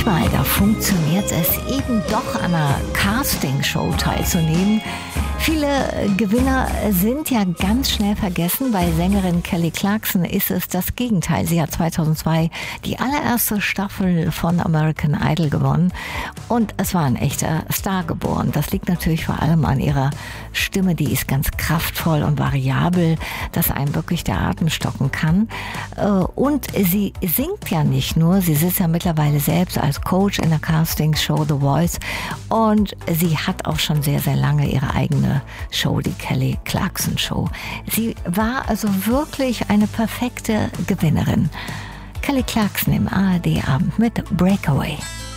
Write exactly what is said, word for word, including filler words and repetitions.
manchmal, da funktioniert es eben doch, an einer Castingshow teilzunehmen. Viele Gewinner sind ja ganz schnell vergessen. Bei Sängerin Kelly Clarkson ist es das Gegenteil. Sie hat zweitausendzwei die allererste Staffel von American Idol gewonnen und es war ein echter Star geboren. Das liegt natürlich vor allem an ihrer Stimme, die ist ganz kraftvoll und variabel, dass einem wirklich der Atem stocken kann. Und sie singt ja nicht nur, sie sitzt ja mittlerweile selbst als Coach in der Castingshow The Voice und sie hat auch schon sehr, sehr lange ihre eigene Show, die Kelly Clarkson Show. Sie war also wirklich eine perfekte Gewinnerin. Kelly Clarkson im A R D-Abend mit Breakaway.